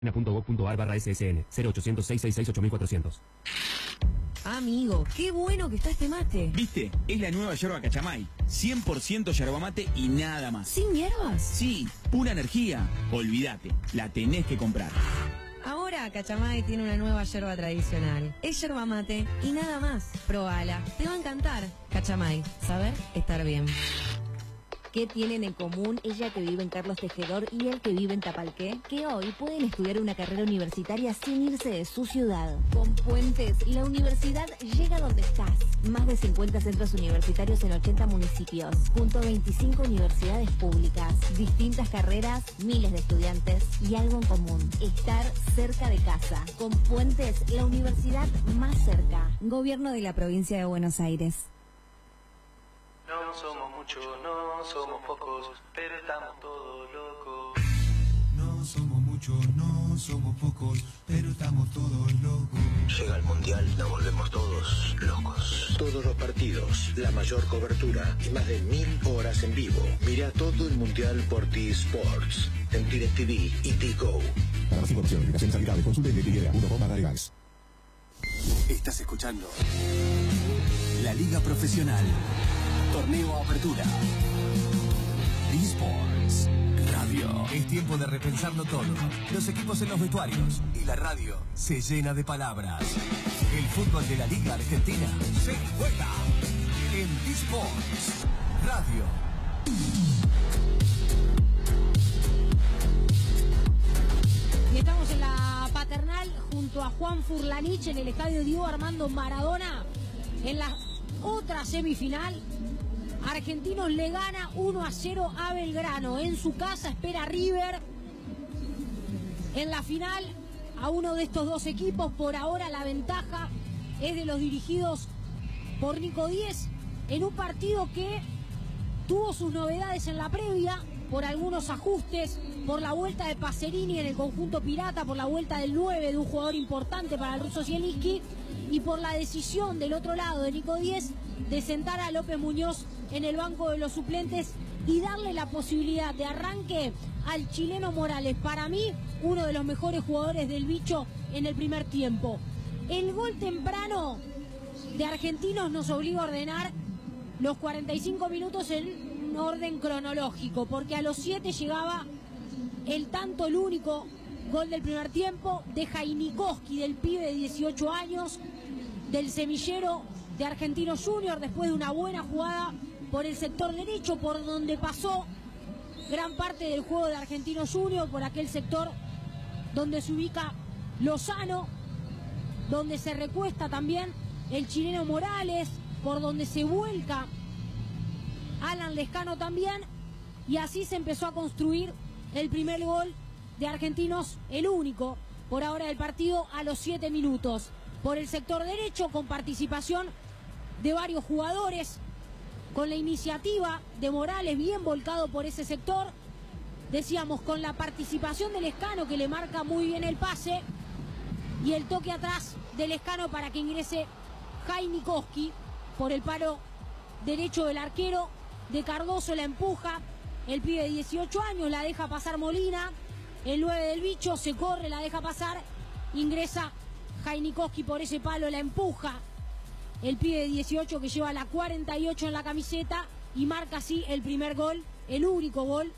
.gov.ar/SSN 0800 666 8400. Amigo, qué bueno que está este mate. ¿Viste? Es la nueva yerba Cachamay. 100% yerba mate y nada más. ¿Sin hierbas? Sí, pura energía. Olvídate, la tenés que comprar. Ahora Cachamay tiene una nueva yerba tradicional. Es yerba mate y nada más. Probala, te va a encantar. Cachamay, saber estar bien. ¿Qué tienen en común ella que vive en Carlos Tejedor y él que vive en Tapalqué? Que hoy pueden estudiar una carrera universitaria sin irse de su ciudad. Con Puentes, la universidad llega donde estás. Más de 50 centros universitarios en 80 municipios, junto a 25 universidades públicas, distintas carreras, miles de estudiantes y algo en común: estar cerca de casa. Con Puentes, la universidad más cerca. Gobierno de la provincia de Buenos Aires. No somos muchos, no somos pocos, pero estamos todos locos. No somos muchos, no somos pocos, pero estamos todos locos. Llega el Mundial, nos volvemos todos locos. Todos los partidos, la mayor cobertura y más de 1000 horas en vivo. Mira todo el Mundial por T-Sports, en DirecTV y T-Go. Para más información y obligaciones aplicables, consulte DirecTV.com/legales. Estás escuchando la Liga Profesional. Torneo Apertura. eSports Radio. Es tiempo de repensarlo todo. Los equipos en los vestuarios y la radio se llena de palabras. El fútbol de la Liga Argentina se juega en eSports Radio. Y estamos en la Paternal junto a Juan Furlanich en el estadio Diego Armando Maradona en la otra semifinal. Argentinos le gana 1-0 a Belgrano. En su casa espera River en la final a uno de estos dos equipos. Por ahora la ventaja es de los dirigidos por Nico Díez en un partido que tuvo sus novedades en la previa por algunos ajustes, por la vuelta de Pacerini en el conjunto pirata, por la vuelta del 9 de un jugador importante para el ruso Zielinski y por la decisión del otro lado de Nico Díez de sentar a López Muñoz en el banco de los suplentes y darle la posibilidad de arranque al chileno Morales. Para mí, uno de los mejores jugadores del bicho en el primer tiempo. El gol temprano de Argentinos nos obliga a ordenar los 45 minutos en orden cronológico, porque a los 7 llegaba el tanto, el único gol del primer tiempo de Jainikowski, del pibe de 18 años, del semillero de Argentinos Junior, después de una buena jugada por el sector derecho, por donde pasó gran parte del juego de Argentinos Junior, por aquel sector donde se ubica Lozano, donde se recuesta también el chileno Morales, por donde se vuelca Alan Lescano también, y así se empezó a construir el primer gol de Argentinos, el único por ahora del partido, a los 7 minutos. Por el sector derecho, con participación de varios jugadores, con la iniciativa de Morales bien volcado por ese sector, decíamos, con la participación del Lescano, que le marca muy bien el pase, y el toque atrás del Lescano para que ingrese Jainikowski por el palo derecho del arquero de Cardoso. La empuja el pibe de 18 años, la deja pasar Molina, el 9 del bicho se corre, la deja pasar, ingresa Jainikowski por ese palo, la empuja el pibe de 18 que lleva la 48 en la camiseta y marca así el primer gol, el único gol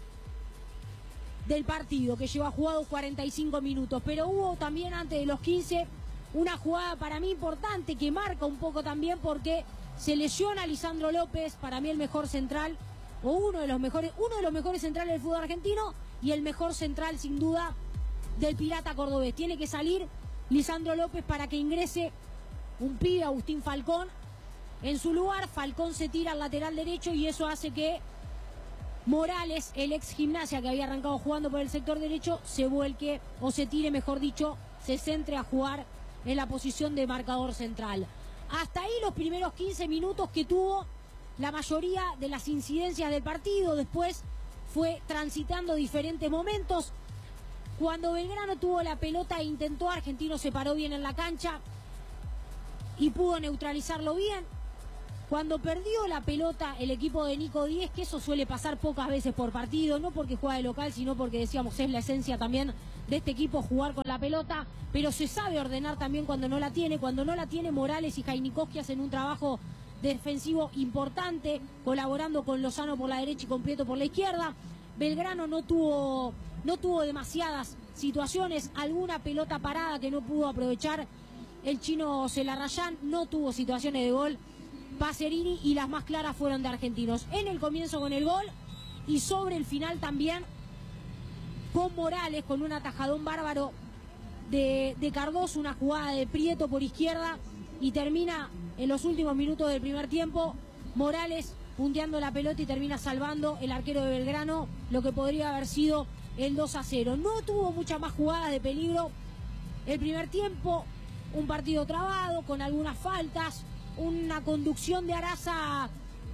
del partido, que lleva jugado 45 minutos. Pero hubo también antes de los 15 una jugada para mí importante que marca un poco también, porque se lesiona a Lisandro López, para mí el mejor central, o uno de los mejores centrales del fútbol argentino y el mejor central sin duda del Pirata cordobés. Tiene que salir Lisandro López para que ingrese un pibe, Agustín Falcón, en su lugar. Falcón se tira al lateral derecho y eso hace que Morales, el ex Gimnasia que había arrancado jugando por el sector derecho, se vuelque, o se tire mejor dicho, se centre a jugar en la posición de marcador central. Hasta ahí los primeros 15 minutos que tuvo la mayoría de las incidencias del partido. Después fue transitando diferentes momentos. Cuando Belgrano tuvo la pelota e intentó, Argentino se paró bien en la cancha y pudo neutralizarlo bien. Cuando perdió la pelota el equipo de Nico Díez, que eso suele pasar pocas veces por partido, no porque juega de local, sino porque, decíamos, es la esencia también de este equipo jugar con la pelota, pero se sabe ordenar también cuando no la tiene. Cuando no la tiene, Morales y Jainikoski hacen un trabajo defensivo importante, colaborando con Lozano por la derecha y con Prieto por la izquierda. Belgrano no tuvo demasiadas situaciones, alguna pelota parada que no pudo aprovechar el chino Celarrayán, no tuvo situaciones de gol Pacerini, y las más claras fueron de Argentinos. En el comienzo con el gol y sobre el final también con Morales, con un atajadón bárbaro de Cardoso, una jugada de Prieto por izquierda, y termina en los últimos minutos del primer tiempo Morales punteando la pelota y termina salvando el arquero de Belgrano lo que podría haber sido el 2-0. No tuvo muchas más jugadas de peligro el primer tiempo, un partido trabado con algunas faltas, una conducción de Araza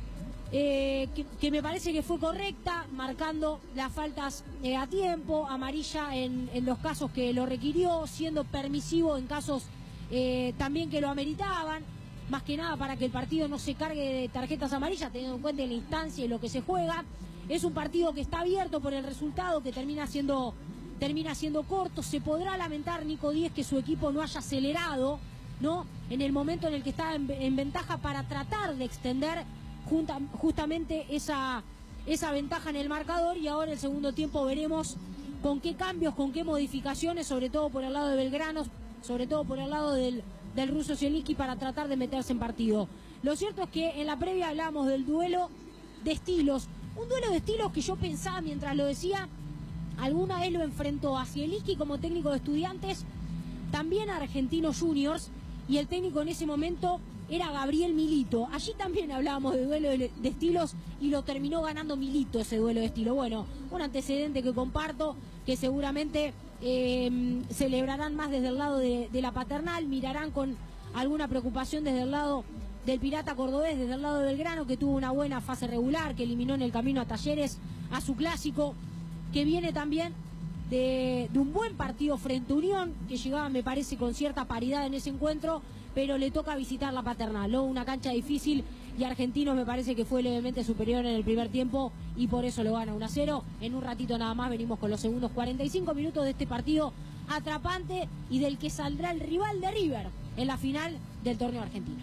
que me parece que fue correcta, marcando las faltas a tiempo, amarilla en los casos que lo requirió, siendo permisivo en casos también que lo ameritaban, más que nada para que el partido no se cargue de tarjetas amarillas, teniendo en cuenta la instancia y lo que se juega. Es un partido que está abierto por el resultado, que termina siendo corto. Se podrá lamentar Nico Díez que su equipo no haya acelerado, ¿no?, en el momento en el que estaba en ventaja, para tratar de extender justamente esa ventaja en el marcador. Y ahora en el segundo tiempo veremos con qué cambios, con qué modificaciones, sobre todo por el lado de Belgrano, sobre todo por el lado del ruso Zielinski, para tratar de meterse en partido. Lo cierto es que en la previa hablábamos del duelo de estilos, un duelo de estilos que yo pensaba mientras lo decía, alguna vez lo enfrentó a Zielinski como técnico de Estudiantes, también a Argentinos Juniors, y el técnico en ese momento era Gabriel Milito. Allí también hablábamos de duelo de estilos y lo terminó ganando Milito, ese duelo de estilo. Bueno, un antecedente que comparto, que seguramente celebrarán más desde el lado de la Paternal, mirarán con alguna preocupación desde el lado del Pirata Cordobés, desde el lado de Belgrano, que tuvo una buena fase regular, que eliminó en el camino a Talleres, a su clásico, que viene también de un buen partido frente a Unión, que llegaba, me parece, con cierta paridad en ese encuentro, pero le toca visitar la Paternal, ¿no? Una cancha difícil, y Argentinos me parece que fue levemente superior en el primer tiempo y por eso lo gana 1-0. En un ratito nada más venimos con los segundos 45 minutos de este partido atrapante y del que saldrá el rival de River en la final del torneo argentino.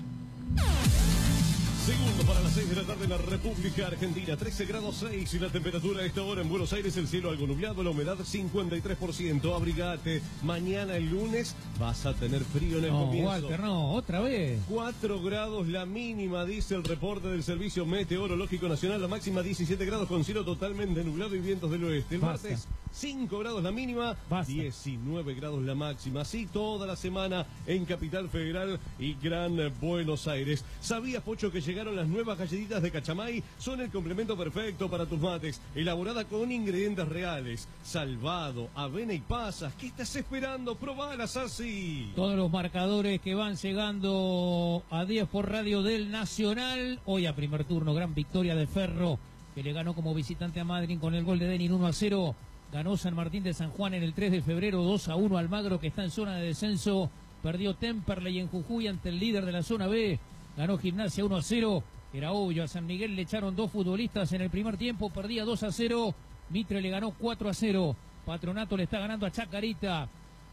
Segundo para las 6 de la tarde en la República Argentina, 13 grados 6 y la temperatura a esta hora en Buenos Aires, el cielo algo nublado, la humedad 53%, abrigate, mañana el lunes vas a tener frío en el comienzo. Walter, no, otra vez. 4 grados la mínima, dice el reporte del Servicio Meteorológico Nacional, la máxima 17 grados con cielo totalmente nublado y vientos del oeste. El martes 5 grados la mínima, 19 grados la máxima, así toda la semana en Capital Federal y Gran Buenos Aires. ¿Sabías, Pocho, que llegaron las nuevas galletitas de Cachamay? Son el complemento perfecto para tus mates, elaborada con ingredientes reales, salvado, avena y pasas. ¿Qué estás esperando? Probalas así. Todos los marcadores que van llegando a 10 por radio del Nacional. Hoy a primer turno, gran victoria de Ferro, que le ganó como visitante a Madryn con el gol de Denin 1-0. Ganó San Martín de San Juan en el 3 de febrero 2-1 Almagro, que está en zona de descenso. Perdió Temperley en Jujuy ante el líder de la zona B. Ganó Gimnasia 1-0. Era obvio, a San Miguel le echaron 2 futbolistas en el primer tiempo. Perdía 2-0. Mitre le ganó 4-0. Patronato le está ganando a Chacarita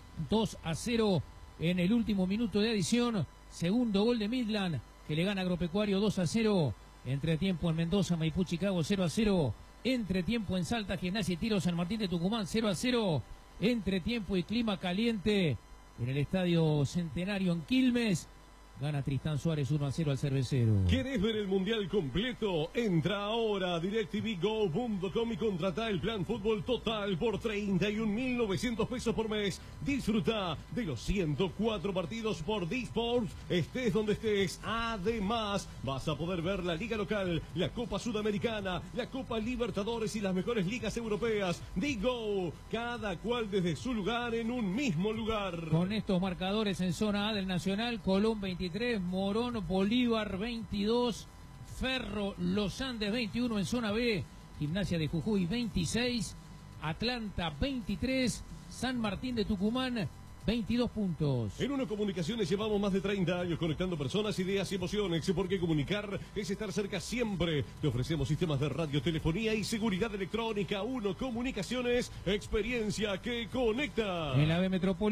2-0 en el último minuto de adición. Segundo gol de Midland, que le gana a Agropecuario 2-0. Entretiempo en Mendoza, Maipú, Chicago 0-0. Entretiempo en Salta, Gimnasia y Tiro, San Martín de Tucumán 0-0. Entretiempo y clima caliente en el Estadio Centenario en Quilmes. Gana Tristán Suárez 1-0 al Cervecero. ¿Querés ver el mundial completo? Entra ahora a DirecTVGo.com y contrata el plan fútbol total por 31.900 pesos por mes. Disfruta de los 104 partidos por D-Sports, estés donde estés. Además, vas a poder ver la Liga Local, la Copa Sudamericana, la Copa Libertadores y las mejores ligas europeas. Digo, cada cual desde su lugar en un mismo lugar. Con estos marcadores en zona A del Nacional: Colón 23, Morón Bolívar 22, Ferro Los Andes 21 en zona B, Gimnasia de Jujuy 26, Atlanta 23, San Martín de Tucumán 22 puntos. En Uno Comunicaciones llevamos más de 30 años conectando personas, ideas y emociones, porque comunicar es estar cerca siempre. Te ofrecemos sistemas de radiotelefonía y seguridad electrónica. Uno Comunicaciones, experiencia que conecta. En la B Metropolitana.